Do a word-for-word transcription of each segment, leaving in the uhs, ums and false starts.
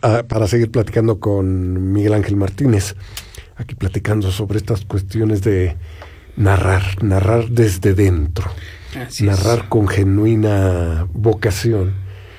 a, para seguir platicando con Miguel Ángel Martínez, aquí platicando sobre estas cuestiones de narrar, narrar desde dentro, Así narrar es. Con genuina vocación.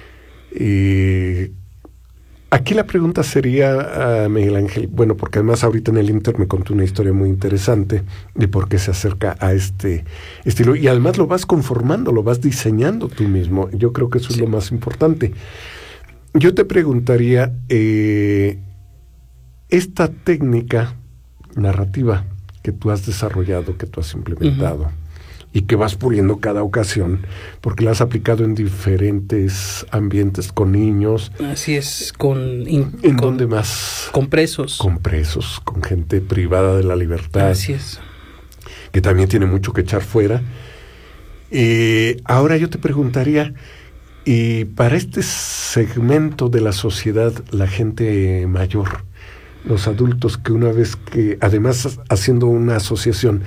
Y aquí la pregunta sería a Miguel Ángel, bueno, porque además ahorita en el Inter me contó una historia muy interesante de por qué se acerca a este estilo, y además lo vas conformando, lo vas diseñando tú mismo. Yo creo que eso sí. es lo más importante. Yo te preguntaría, eh, esta técnica narrativa que tú has desarrollado, que tú has implementado, uh-huh. y que vas puliendo cada ocasión, porque la has aplicado en diferentes ambientes con niños. Así es, con... In, ¿En con, dónde más? Con presos. Con presos, con gente privada de la libertad. Así es. Que también tiene mucho que echar fuera. Eh, ahora yo te preguntaría, y para este segmento de la sociedad, la gente mayor, los adultos que una vez que, además haciendo una asociación,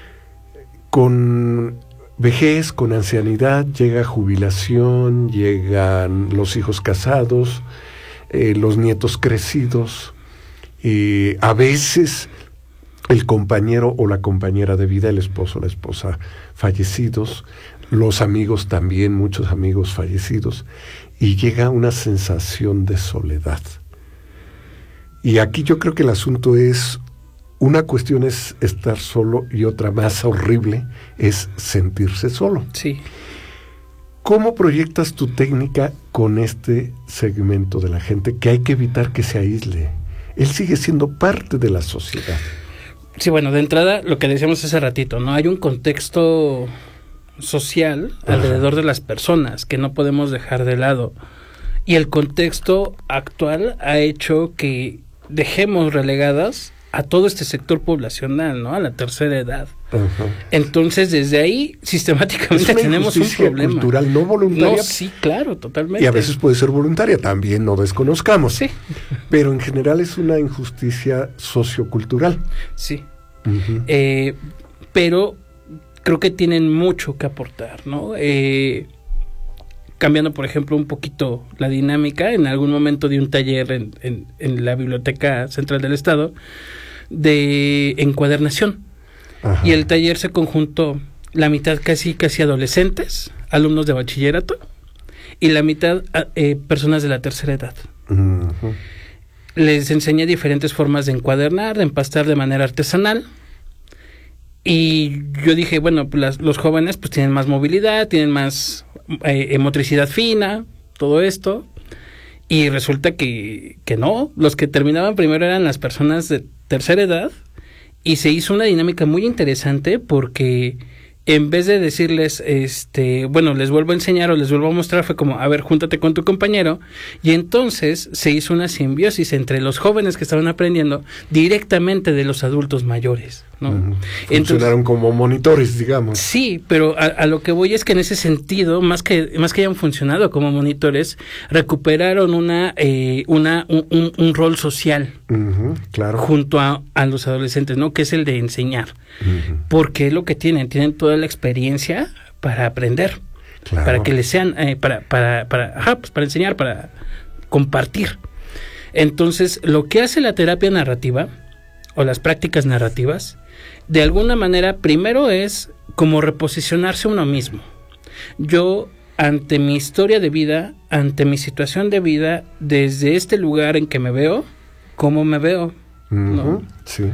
con vejez, con ancianidad, llega jubilación, llegan los hijos casados, eh, los nietos crecidos, eh, a veces el compañero o la compañera de vida, el esposo o la esposa fallecidos, los amigos también, muchos amigos fallecidos, y llega una sensación de soledad. Y aquí yo creo que el asunto es, una cuestión es estar solo y otra más horrible es sentirse solo. Sí. ¿Cómo proyectas tu técnica con este segmento de la gente que hay que evitar que se aísle? Él sigue siendo parte de la sociedad. Sí, bueno, de entrada, lo que decíamos hace ratito, ¿no? Hay un contexto social Ajá. alrededor de las personas que no podemos dejar de lado. Y el contexto actual ha hecho que dejemos relegadas a todo este sector poblacional, ¿no? A la tercera edad. Uh-huh. Entonces, desde ahí, sistemáticamente tenemos un problema. Cultural no voluntaria. No, sí, claro, totalmente. Y a veces puede ser voluntaria, también no desconozcamos. Sí. Pero en general es una injusticia sociocultural. Sí. Uh-huh. Eh, pero creo que tienen mucho que aportar, ¿no? Eh, cambiando, por ejemplo, un poquito la dinámica, en algún momento di un taller en, en, en la Biblioteca Central del Estado de encuadernación. Ajá. Y el taller se conjuntó la mitad casi casi adolescentes, alumnos de bachillerato, y la mitad eh, personas de la tercera edad. Uh-huh. Les enseñé diferentes formas de encuadernar, de empastar de manera artesanal. Y yo dije, bueno, pues las, los jóvenes pues tienen más movilidad, tienen más eh, motricidad fina, todo esto. Y resulta que, que no, los que terminaban primero eran las personas de tercera edad, y se hizo una dinámica muy interesante porque en vez de decirles, este, bueno, les vuelvo a enseñar o les vuelvo a mostrar, fue como, a ver, júntate con tu compañero, y entonces se hizo una simbiosis entre los jóvenes que estaban aprendiendo directamente de los adultos mayores, ¿no? Uh-huh. Funcionaron entonces, como monitores, digamos. Sí, pero a, a lo que voy es que en ese sentido, más que más que hayan funcionado como monitores, recuperaron una eh, una un, un, un rol social, uh-huh, claro, junto a, a los adolescentes, ¿no? Que es el de enseñar, uh-huh. porque es lo que tienen, tienen toda la experiencia para aprender, claro. para que les sean, eh, para para para, ajá, pues para enseñar, para compartir. Entonces, lo que hace la terapia narrativa o las prácticas narrativas, de alguna manera, primero es como reposicionarse uno mismo. Yo, ante mi historia de vida, ante mi situación de vida, desde este lugar en que me veo, ¿cómo me veo? Uh-huh, ¿no? Sí.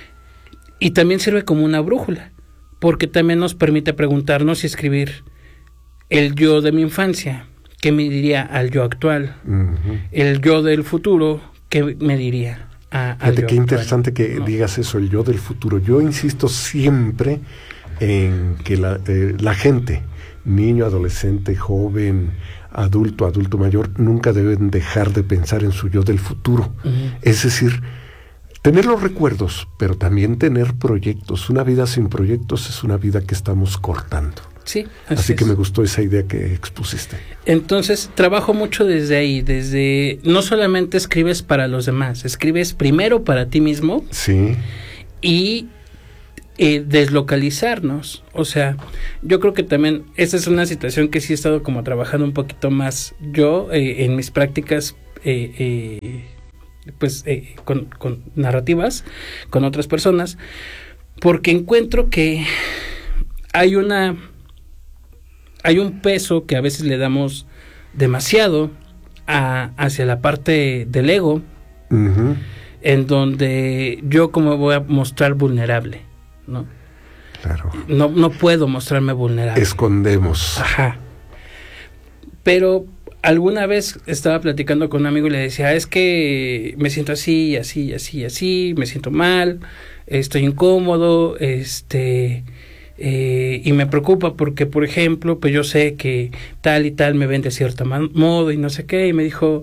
Y también sirve como una brújula, porque también nos permite preguntarnos y escribir el yo de mi infancia, ¿qué me diría al yo actual? Uh-huh. El yo del futuro, ¿qué me diría? A, Fíjate qué interesante que no. digas eso, el yo del futuro. Yo insisto siempre en que la, eh, la gente, niño, adolescente, joven, adulto, adulto mayor, nunca deben dejar de pensar en su yo del futuro. Uh-huh. Es decir, tener los recuerdos, pero también tener proyectos. Una vida sin proyectos es una vida que estamos cortando. Sí, así, así que me gustó esa idea que expusiste. Entonces, trabajo mucho desde ahí, desde no solamente escribes para los demás, escribes primero para ti mismo. Sí. Y eh, deslocalizarnos. O sea, yo creo que también esa es una situación que sí he estado como trabajando un poquito más yo eh, en mis prácticas eh, eh, pues eh, con, con narrativas, con otras personas, porque encuentro que hay una hay un peso que a veces le damos demasiado a, hacia la parte del ego, uh-huh. en donde yo como voy a mostrar vulnerable, ¿no? Claro. No, no puedo mostrarme vulnerable. Escondemos. Ajá. Pero alguna vez estaba platicando con un amigo y le decía, es que me siento así, así, así, así, me siento mal, estoy incómodo, este, eh, y me preocupa porque, por ejemplo, pues yo sé que tal y tal me ven de cierto man- modo y no sé qué, y me dijo,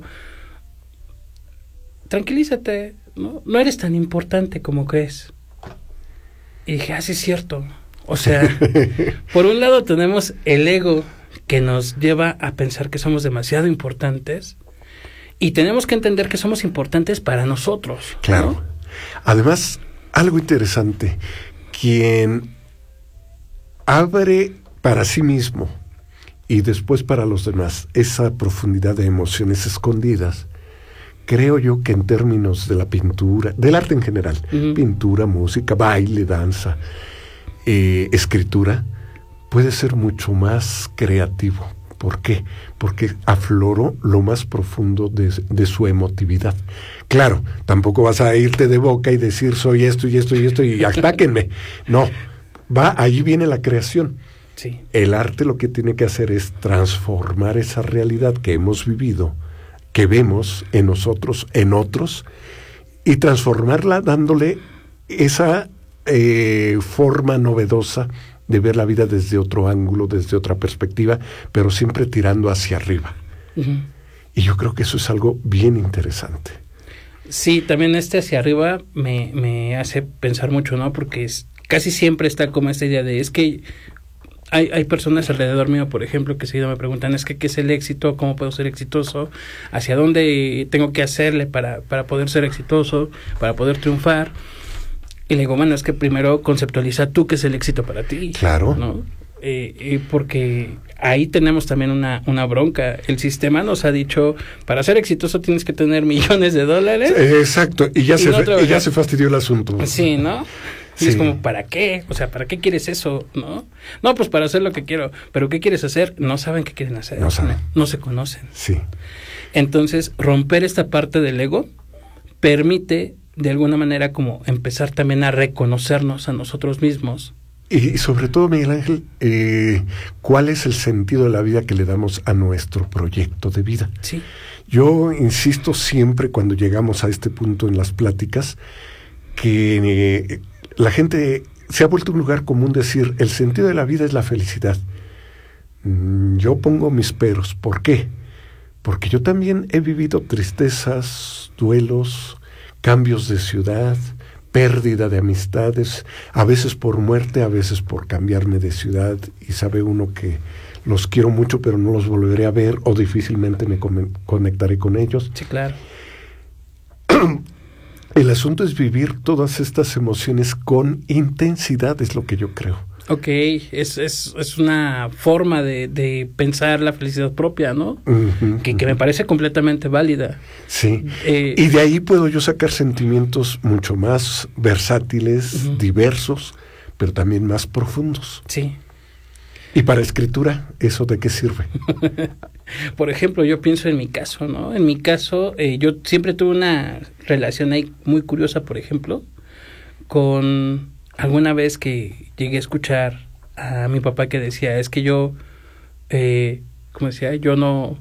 tranquilízate, ¿no? No eres tan importante como crees. Y dije, ah, sí es cierto. O sea, por un lado tenemos el ego que nos lleva a pensar que somos demasiado importantes y tenemos que entender que somos importantes para nosotros. Claro. ¿No? Además, algo interesante, quien abre para sí mismo y después para los demás esa profundidad de emociones escondidas, creo yo que en términos de la pintura, del arte en general, uh-huh. pintura, música, baile, danza, eh, escritura, puede ser mucho más creativo. ¿Por qué? Porque afloró lo más profundo de, de su emotividad. Claro, tampoco vas a irte de boca y decir soy esto y esto y esto y atáquenme. No, va, allí viene la creación. Sí. El arte lo que tiene que hacer es transformar esa realidad que hemos vivido, que vemos en nosotros, en otros, y transformarla dándole esa eh, forma novedosa de ver la vida desde otro ángulo, desde otra perspectiva, pero siempre tirando hacia arriba. Uh-huh. Y yo creo que eso es algo bien interesante. Sí, también este hacia arriba me, me hace pensar mucho, ¿no? Porque es, casi siempre está como esta idea de, es que Hay, hay personas alrededor mío, por ejemplo, que seguido me preguntan, es que ¿qué es el éxito? ¿Cómo puedo ser exitoso? ¿Hacia dónde tengo que hacerle para, para poder ser exitoso? ¿Para poder triunfar? Y le digo, bueno, es que primero conceptualiza tú qué es el éxito para ti. Claro. ¿No? Eh, eh, porque ahí tenemos también una, una bronca. El sistema nos ha dicho, para ser exitoso tienes que tener millones de dólares. Exacto, y ya, y se, no y ya se fastidió el asunto. Sí, ¿no? Y sí. Es como, ¿para qué? O sea, ¿para qué quieres eso? ¿No? No, pues para hacer lo que quiero. ¿Pero qué quieres hacer? No saben qué quieren hacer. No saben. No, no se conocen. Sí. Entonces, romper esta parte del ego permite, de alguna manera, como empezar también a reconocernos a nosotros mismos. Y, y sobre todo, Miguel Ángel, eh, ¿cuál es el sentido de la vida que le damos a nuestro proyecto de vida? Sí. Yo insisto siempre cuando llegamos a este punto en las pláticas que eh, la gente se ha vuelto un lugar común decir, el sentido de la vida es la felicidad. Mm, yo pongo mis peros. ¿Por qué? Porque yo también he vivido tristezas, duelos, cambios de ciudad, pérdida de amistades, a veces por muerte, a veces por cambiarme de ciudad, y sabe uno que los quiero mucho, pero no los volveré a ver o difícilmente me con- conectaré con ellos. Sí, claro. El asunto es vivir todas estas emociones con intensidad, es lo que yo creo. Ok, es, es, es una forma de, de pensar la felicidad propia, ¿no? Uh-huh, que, que me parece completamente válida. Sí, eh, y de ahí puedo yo sacar sentimientos mucho más versátiles, uh-huh. diversos, pero también más profundos. Sí. ¿Y para escritura, eso de qué sirve? Por ejemplo, yo pienso en mi caso, ¿no? En mi caso, eh, yo siempre tuve una relación ahí muy curiosa, por ejemplo, con alguna vez que llegué a escuchar a mi papá que decía, es que yo, eh, ¿cómo decía? Yo no,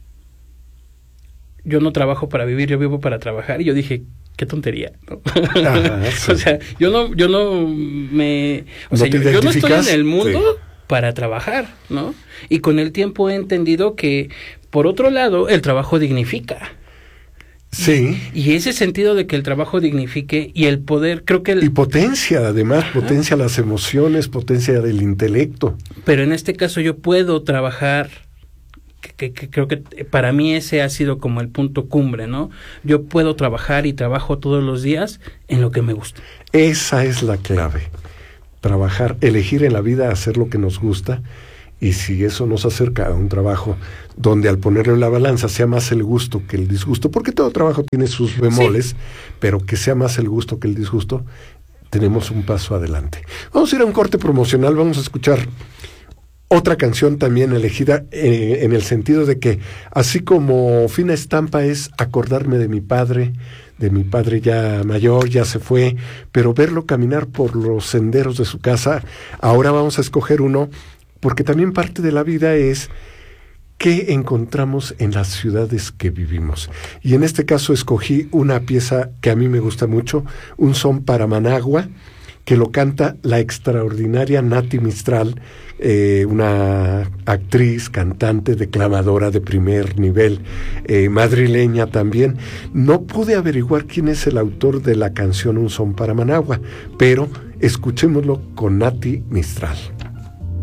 yo no trabajo para vivir, yo vivo para trabajar. Y yo dije, qué tontería, ¿no? Ajá, sí. O sea, yo no, yo no me, o ¿No sea, yo, yo no estoy en el mundo sí. para trabajar, ¿no? Y con el tiempo he entendido que, por otro lado, el trabajo dignifica. Sí. Y ese sentido de que el trabajo dignifique y el poder, creo que... El... Y potencia, además, Ajá. potencia las emociones, potencia del intelecto. Pero en este caso yo puedo trabajar, que, que, que creo que para mí ese ha sido como el punto cumbre, ¿no? Yo puedo trabajar y trabajo todos los días en lo que me gusta. Esa es la clave. Trabajar, elegir en la vida hacer lo que nos gusta Y si eso nos acerca a un trabajo donde al ponerlo en la balanza sea más el gusto que el disgusto, porque todo trabajo tiene sus bemoles, sí, pero que sea más el gusto que el disgusto, tenemos un paso adelante. Vamos a ir a un corte promocional, vamos a escuchar otra canción también elegida eh, en el sentido de que, así como Fina Estampa es acordarme de mi padre, de mi padre ya mayor, ya se fue, pero verlo caminar por los senderos de su casa, ahora vamos a escoger uno, porque también parte de la vida es qué encontramos en las ciudades que vivimos. Y en este caso escogí una pieza que a mí me gusta mucho, un son para Managua, que lo canta la extraordinaria Nati Mistral, eh, una actriz, cantante, declamadora de primer nivel, eh, madrileña también. No pude averiguar quién es el autor de la canción Un son para Managua, pero escuchémoslo con Nati Mistral.